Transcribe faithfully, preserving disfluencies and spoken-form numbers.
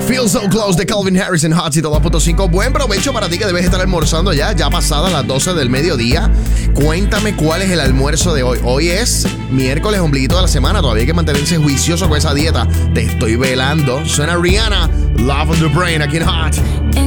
Feel So Close de Calvin Harris en Hot dos punto cinco. Buen provecho para ti que debes estar almorzando ya, ya pasadas las doce del mediodía. Cuéntame cuál es el almuerzo de hoy. Hoy es miércoles, ombliguito de la semana. Todavía hay que mantenerse juicioso con esa dieta. Te estoy velando. Suena Rihanna, Love on the Brain aquí en Hot.